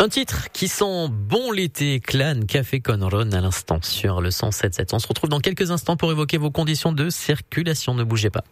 Un titre qui sent bon l'été, Clan Café Con Ron à l'instant sur le 107.7. On se retrouve dans quelques instants pour évoquer vos conditions de circulation. Ne bougez pas.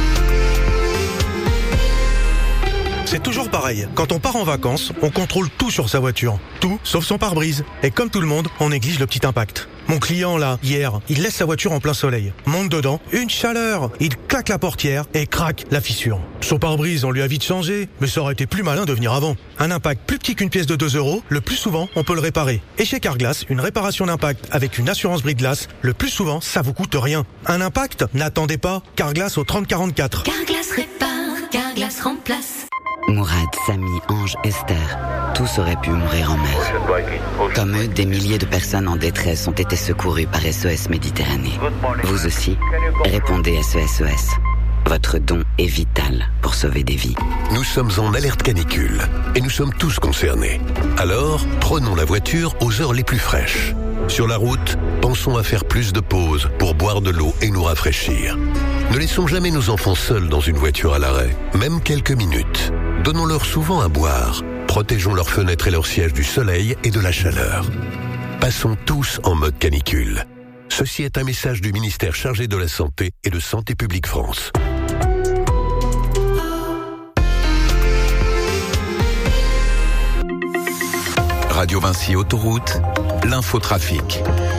C'est toujours pareil. Quand on part en vacances, on contrôle tout sur sa voiture. Tout, sauf son pare-brise. Et comme tout le monde, on néglige le petit impact. Mon client, là, hier, il laisse sa voiture en plein soleil. Monte dedans, une chaleur. Il claque la portière et craque la fissure. Son pare-brise, on lui a vite changé, mais ça aurait été plus malin de venir avant. Un impact plus petit qu'une pièce de 2 €, le plus souvent, on peut le réparer. Et chez Carglass, une réparation d'impact avec une assurance brise-glace, le plus souvent, ça vous coûte rien. Un impact? N'attendez pas. Carglass au 3044. Carglass répare, Carglass remplace. Mourad, Samy, Ange, Esther, tous auraient pu mourir en mer. Comme eux, des milliers de personnes en détresse ont été secourues par SOS Méditerranée. Vous aussi, répondez SOS. Votre don est vital pour sauver des vies. Nous sommes en alerte canicule et nous sommes tous concernés. Alors, prenons la voiture aux heures les plus fraîches. Sur la route, pensons à faire plus de pauses pour boire de l'eau et nous rafraîchir. Ne laissons jamais nos enfants seuls dans une voiture à l'arrêt, même quelques minutes. Donnons-leur souvent à boire. Protégeons leurs fenêtres et leurs sièges du soleil et de la chaleur. Passons tous en mode canicule. Ceci est un message du ministère chargé de la Santé et de Santé publique France. Radio Vinci Autoroute, l'infotrafic.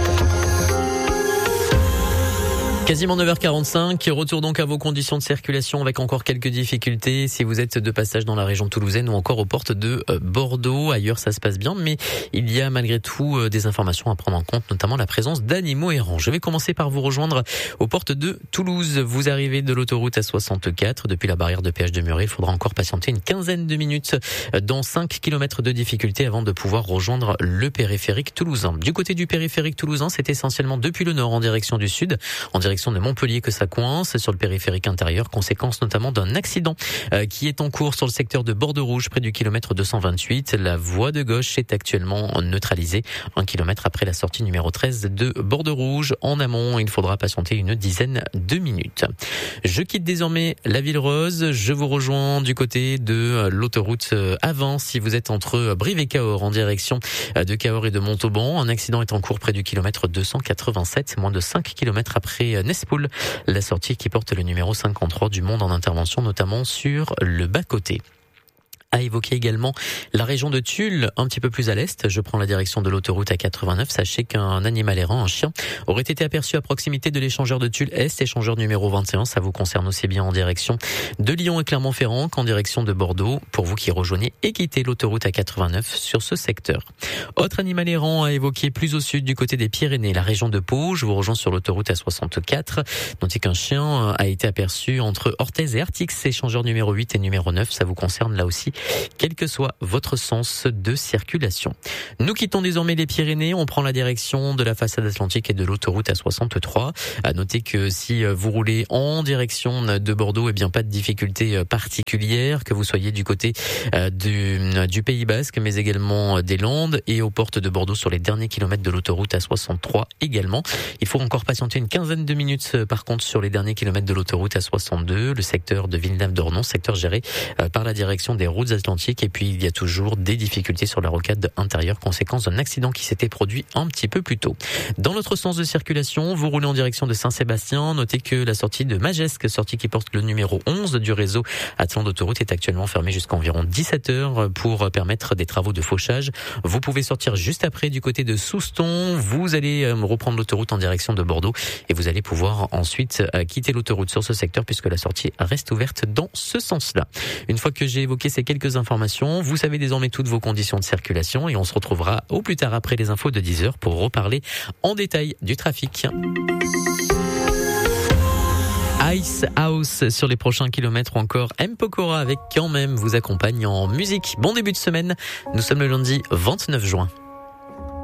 Quasiment 9h45, retour donc à vos conditions de circulation avec encore quelques difficultés si vous êtes de passage dans la région toulousaine ou encore aux portes de Bordeaux. Ailleurs ça se passe bien, mais il y a malgré tout des informations à prendre en compte, notamment la présence d'animaux errants. Je vais commencer par vous rejoindre aux portes de Toulouse. Vous arrivez de l'autoroute A64 depuis la barrière de péage de Muret. Il faudra encore patienter une quinzaine de minutes dans 5 km de difficulté avant de pouvoir rejoindre le périphérique toulousain. Du côté du périphérique toulousain, c'est essentiellement depuis le nord en direction du sud, en direction de Montpellier que ça coince sur le périphérique intérieur, conséquence notamment d'un accident qui est en cours sur le secteur de Bordeaux-Rouge près du kilomètre 228. La voie de gauche est actuellement neutralisée 1 kilomètre après la sortie numéro 13 de Bordeaux-Rouge. En amont, il faudra patienter une dizaine de minutes. Je quitte désormais la Ville Rose. Je vous rejoins du côté de l'autoroute A20 si vous êtes entre Brive et Cahors en direction de Cahors et de Montauban. Un accident est en cours près du kilomètre 287, moins de 5 kilomètres après Nespoul, la sortie qui porte le numéro 53 du Monde en intervention, notamment sur le bas-côté. À évoquer également la région de Tulle, un petit peu plus à l'est. Je prends la direction de l'autoroute A89. Sachez qu'un animal errant, un chien, aurait été aperçu à proximité de l'échangeur de Tulle Est, échangeur numéro 21. Ça vous concerne aussi bien en direction de Lyon et Clermont-Ferrand qu'en direction de Bordeaux, pour vous qui rejoignez et quittez l'autoroute A89 sur ce secteur. Autre animal errant à évoquer plus au sud, du côté des Pyrénées, la région de Pau. Je vous rejoins sur l'autoroute A64. Notez qu'un chien a été aperçu entre Orthez et Artix, échangeur numéro 8 et numéro 9. Ça vous concerne là aussi, quel que soit votre sens de circulation. Nous quittons désormais les Pyrénées, on prend la direction de la façade atlantique et de l'autoroute A63. À noter que si vous roulez en direction de Bordeaux, bien pas de difficultés particulières, que vous soyez du côté du Pays Basque, mais également des Landes et aux portes de Bordeaux sur les derniers kilomètres de l'autoroute A63 également. Il faut encore patienter une quinzaine de minutes par contre sur les derniers kilomètres de l'autoroute A62, le secteur de Villeneuve-d'Ornon, secteur géré par la direction des routes atlantiques. Et puis il y a toujours des difficultés sur la rocade intérieure, conséquence d'un accident qui s'était produit un petit peu plus tôt. Dans l'autre sens de circulation, vous roulez en direction de Saint-Sébastien. Notez que la sortie de Magesque, sortie qui porte le numéro 11 du réseau Atlan d'autoroute, est actuellement fermée jusqu'à environ 17h pour permettre des travaux de fauchage. Vous pouvez sortir juste après du côté de Souston. Vous allez reprendre l'autoroute en direction de Bordeaux et vous allez pouvoir ensuite quitter l'autoroute sur ce secteur puisque la sortie reste ouverte dans ce sens-là. Une fois que j'ai évoqué ces quelques informations, vous savez désormais toutes vos conditions de circulation et on se retrouvera au plus tard après les infos de 10h pour reparler en détail du trafic. Ice House sur les prochains kilomètres ou encore M. Pokora avec Quand même vous accompagne en musique. Bon début de semaine, nous sommes le lundi 29 juin.